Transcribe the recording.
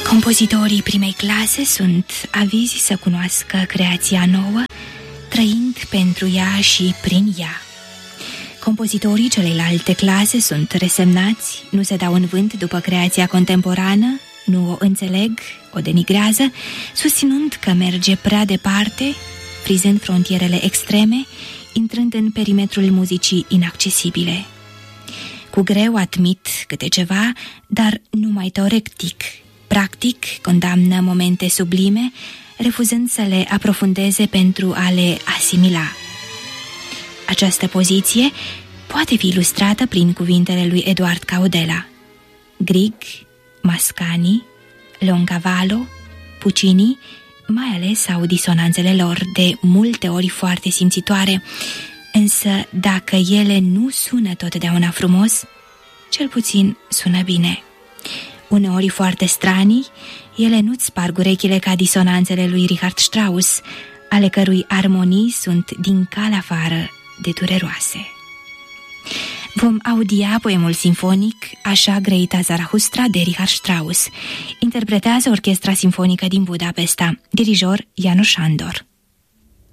Compozitorii primei clase sunt avizi să cunoască creația nouă, trăind pentru ea și prin ea. Compozitorii celelalte clase sunt resemnați, nu se dau în vânt după creația contemporană, nu o înțeleg, o denigrează, susținând că merge prea departe, frizând frontierele extreme, intrând în perimetrul muzicii inaccesibile. Cu greu admit câte ceva, dar numai teoretic. Practic, condamnă momente sublime, refuzând să le aprofundeze pentru a le asimila. Această poziție poate fi ilustrată prin cuvintele lui Eduard Caudela. Grieg, Mascagni, Leoncavallo, Puccini, mai ales au disonanțele lor, de multe ori foarte simțitoare, însă dacă ele nu sună totdeauna frumos, cel puțin sună bine. Uneori foarte stranii, ele nu-ți sparg urechile ca disonanțele lui Richard Strauss, ale cărui armonii sunt din cal afară de dureroase. Vom audia poemul simfonic Așa grăita Zarahustra de Richard Strauss. Interpretează Orchestra Simfonică din Budapesta, dirijor János Sándor.